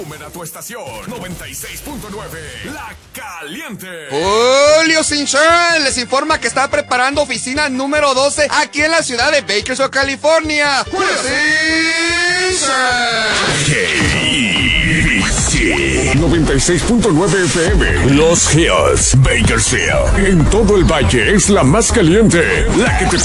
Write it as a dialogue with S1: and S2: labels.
S1: A tu estación 96.9 La Caliente.
S2: Julio Sinchán les informa que está preparando oficina número 12 aquí en la ciudad de Bakersfield, California. Julio Sinchán.
S1: 96.9 FM Los Hills, Bakersfield. En todo el valle es la más caliente, la que te